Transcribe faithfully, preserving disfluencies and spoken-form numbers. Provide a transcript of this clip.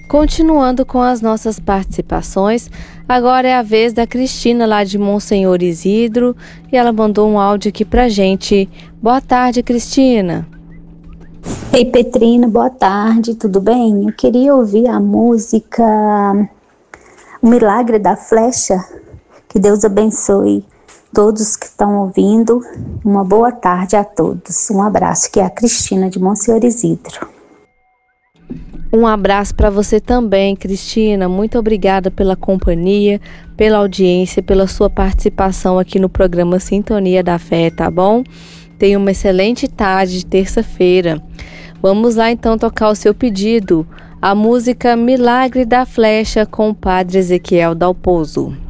Continuando com as nossas participações, agora é a vez da Cristina lá de Monsenhor Isidro e ela mandou um áudio aqui pra gente. Boa tarde, Cristina. Ei, Petrina, boa tarde, tudo bem? Eu queria ouvir a música O Milagre da Flecha. Que Deus abençoe todos que estão ouvindo. Uma boa tarde a todos. Um abraço, que é a Cristina de Monsenhor Isidro. Um abraço para você também, Cristina. Muito obrigada pela companhia, pela audiência, pela sua participação aqui no programa Sintonia da Fé, tá bom? Tenha uma excelente tarde de terça-feira. Vamos lá então tocar o seu pedido. A música Milagre da Flecha com o Padre Ezequiel Dalpozo.